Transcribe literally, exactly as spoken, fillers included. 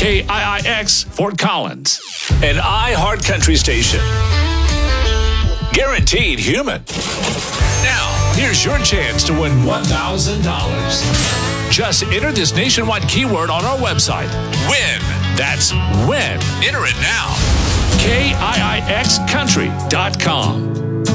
K I I X Fort Collins. An iHeart Country station. Guaranteed human. Now, here's your chance to win one thousand dollars. Just enter this nationwide keyword on our website. Win. That's win. Enter it now. K I I X country dot com.